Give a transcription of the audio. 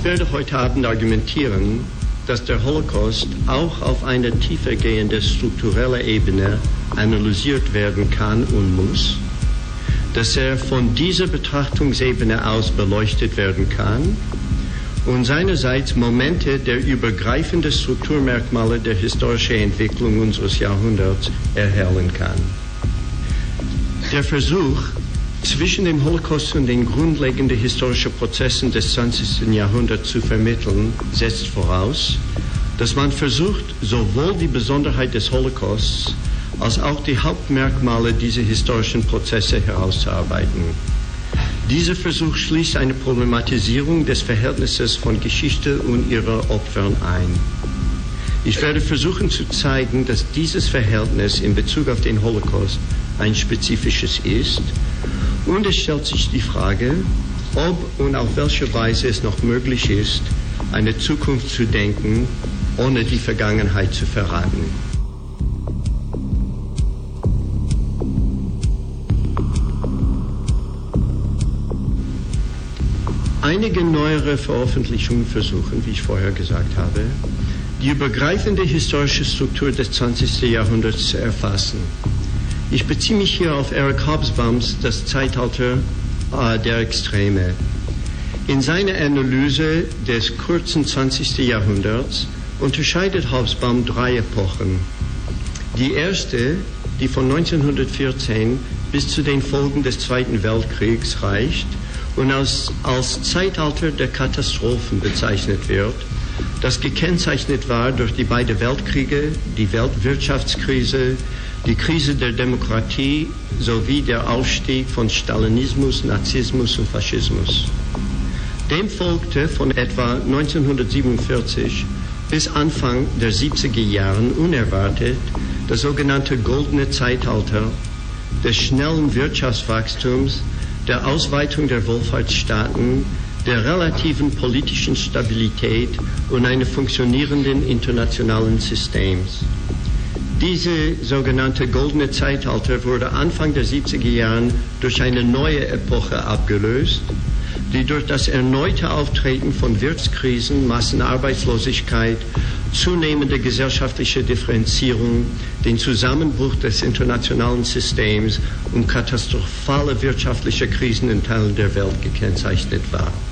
Ich werde heute Abend argumentieren, dass der Holocaust auch auf einer tiefergehenden struktureller Ebene analysiert werden kann und muss, dass er von dieser Betrachtungsebene aus beleuchtet werden kann und seinerseits Momente der übergreifenden Strukturmerkmale der historischen Entwicklung unseres Jahrhunderts erhellen kann. Der Versuch, zwischen dem Holocaust und den grundlegenden historischen Prozessen des 20. Jahrhunderts zu vermitteln, setzt voraus, dass man versucht, sowohl die Besonderheit des Holocausts als auch die Hauptmerkmale dieser historischen Prozesse herauszuarbeiten. Dieser Versuch schließt eine Problematisierung des Verhältnisses von Geschichte und ihrer Opfern ein. Ich werde versuchen zu zeigen, dass dieses Verhältnis in Bezug auf den Holocaust ein spezifisches ist, und es stellt sich die Frage, ob und auf welche Weise es noch möglich ist, eine Zukunft zu denken, ohne die Vergangenheit zu verraten. Einige neuere Veröffentlichungen versuchen, wie ich vorher gesagt habe, die übergreifende historische Struktur des 20. Jahrhunderts zu erfassen. Ich beziehe mich hier auf Eric Hobsbawms Das Zeitalter der Extreme. In seiner Analyse des kurzen 20. Jahrhunderts unterscheidet Hobsbawm drei Epochen. Die erste, die von 1914 bis zu den Folgen des Zweiten Weltkriegs reicht und als Zeitalter der Katastrophen bezeichnet wird, das gekennzeichnet war durch die beiden Weltkriege, die Weltwirtschaftskrise, die Krise der Demokratie sowie der Aufstieg von Stalinismus, Nazismus und Faschismus. Dem folgte von etwa 1947 bis Anfang der 70er Jahren unerwartet das sogenannte Goldene Zeitalter des schnellen Wirtschaftswachstums, der Ausweitung der Wohlfahrtsstaaten, der relativen politischen Stabilität und eines funktionierenden internationalen Systems. Diese sogenannte Goldene Zeitalter wurde Anfang der 70er Jahren durch eine neue Epoche abgelöst, die durch das erneute Auftreten von Wirtschaftskrisen, Massenarbeitslosigkeit, zunehmende gesellschaftliche Differenzierung, den Zusammenbruch des internationalen Systems und katastrophale wirtschaftliche Krisen in Teilen der Welt gekennzeichnet war.